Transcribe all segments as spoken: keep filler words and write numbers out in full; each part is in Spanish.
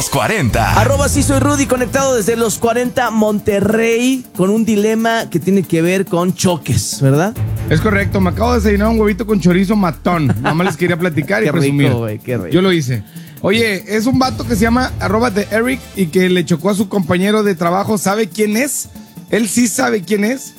los cuarenta. Arroba sí soy Rudy, conectado desde los cuarenta Monterrey, con un dilema que tiene que ver con choques, ¿verdad? Es correcto, me acabo de desayunar un huevito con chorizo matón. Nada más les quería platicar y Qué presumir. rico, güey, qué rico. Yo lo hice. Oye, es un vato que se llama arroba de Eric y que le chocó a su compañero de trabajo. ¿Sabe quién es? Él sí sabe quién es.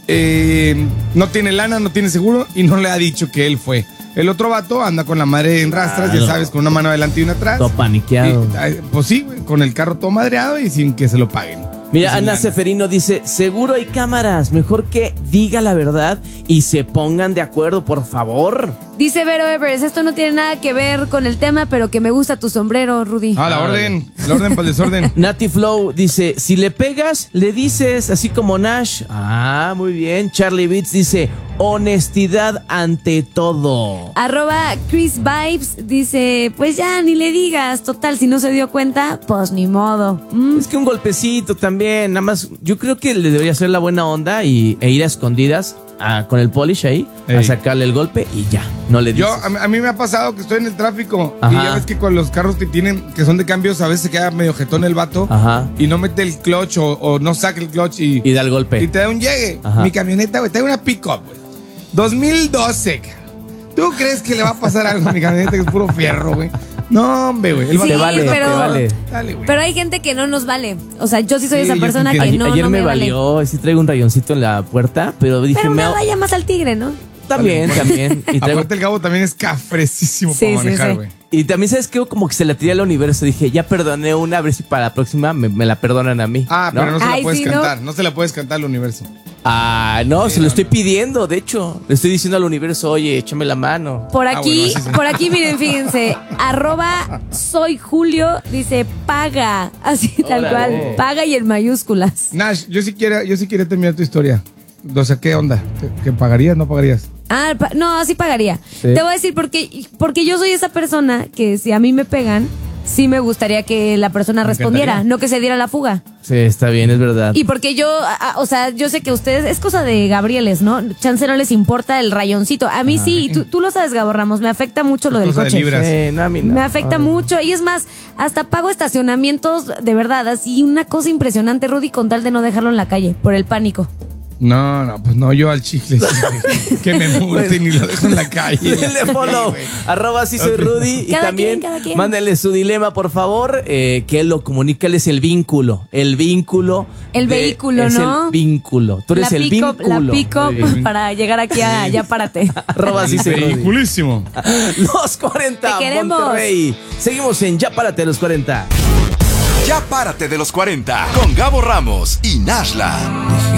Eh, no tiene lana, no tiene seguro y no le ha dicho que él fue. El otro vato anda con la madre en rastras, Claro. ya sabes, con una mano adelante y una atrás. Todo paniqueado. Y, eh, pues sí, güey, con el carro todo madreado y sin que se lo paguen. Mira, Sin Ana lana. Seferino dice, seguro hay cámaras, mejor que diga la verdad y se pongan de acuerdo, por favor. Dice Vero Evers, esto no tiene nada que ver con el tema, pero que me gusta tu sombrero, Rudy. Ah, la orden, la orden para el desorden. Nati Flow dice, si le pegas, le dices, así como Nash. Ah, muy bien. Charlie Beats dice, honestidad ante todo. Arroba Chris Vibes dice, pues ya ni le digas, total, si no se dio cuenta, pues ni modo. Mm. Es que un golpecito también, nada más, yo creo que le debería hacer la buena onda y, e ir a escondidas a- con el polish ahí, a Ey. sacarle el golpe y ya, no le dices. Yo, a, mí- a mí me ha pasado que estoy en el tráfico Ajá. y ya ves que con los carros que tienen, que son de cambios, a veces se queda medio jetón el vato Ajá. y no mete el clutch o, o no saca el clutch y, Y da el golpe. y te da un llegue. Ajá. Mi camioneta, güey, trae una pick-up, güey. dos mil doce, cabrón. ¿Tú crees que le va a pasar algo a mi camioneta que es puro fierro, güey? No, hombre, güey. El Sí, te vato- vale, pero- te vale. Dale, güey. Pero hay gente que no nos vale. O sea, yo sí soy Sí, esa yo persona te que entiendo. no, Ayer no me, me, vale. valió, sí traigo un rayoncito en la puerta, pero dije, Pero me una hago- vaya más al tigre, ¿no? también, también. Y, traigo- Aparte el Gabo también es cafrecísimo Sí, para sí, manejar, sí. güey. y también, ¿sabes qué? Como que se la tiré al universo. Dije, ya perdoné una, a ver si para la próxima me, me la perdonan a mí. Ah, pero no, se Ay, la puedes sí, ¿no? cantar. ¿no? se la puedes cantar al universo. Ah, no, se lo estoy pidiendo, de hecho. Le estoy diciendo al universo, oye, échame la mano. Por Ah, aquí, bueno, sí, sí. por aquí, miren, fíjense, arroba soy Julio, dice paga, así tal Órale. cual, paga y en mayúsculas. Nash, yo sí quiero, yo sí quería terminar tu historia. O sea, ¿qué onda? ¿Que pagarías no pagarías? Ah, pa- no, así pagaría. Sí. Te voy a decir porque, porque yo soy esa persona que si a mí me pegan, sí me gustaría que la persona Me respondiera, encantaría. no que se diera la fuga. Sí, está bien, es verdad. Y porque yo, a- a- o sea, yo sé que a ustedes, es cosa de Gabrieles, ¿no? Chance no les importa el rayoncito. A mí sí, tú, tú lo sabes, Gabo Ramos, me afecta mucho lo Es del cosa de coche. libras. Sí, no, a mí no. Me afecta Ay. mucho. Y es más, hasta pago estacionamientos de verdad. Así una cosa impresionante, Rudy, con tal de no dejarlo en la calle, por el pánico. No, no, pues no, yo al chicle. sí, que me multen y lo dejo en la calle. Denle follow, Sí, güey. arroba sí soy Rudy. Y Cada también quien, cada quien. mándenle su dilema, por favor, eh, que él lo comunique. Él es el vínculo. El vínculo. El de- vínculo, es ¿no? el vínculo. Tú eres la el pico, vínculo. la pico Muy bien. para llegar aquí a ya párate. Arroba sí soy Rudy. Ridiculísimo. Los cuarenta, Te queremos. Monterrey. Seguimos en Ya Párate, los cuarenta. Ya párate de los cuarenta con Gabo Ramos y Nashla.